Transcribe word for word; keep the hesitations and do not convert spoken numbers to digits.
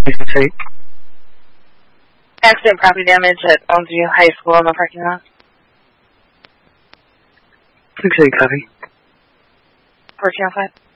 six eight. Accident property damage at Elmsview High School in the parking lot. six eight, copy. fourteen oh five.